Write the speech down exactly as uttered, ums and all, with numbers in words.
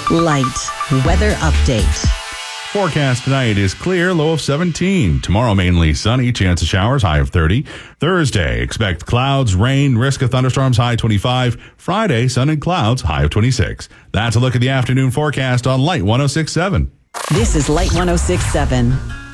Light weather update. Forecast tonight is clear, low of seventeen. Tomorrow, mainly sunny, chance of showers, high of thirty. Thursday, expect clouds, rain, risk of thunderstorms, high twenty-five. Friday, sun and clouds, high of twenty-six. That's a look at the afternoon forecast on Light one oh six point seven. This is Light one oh six point seven.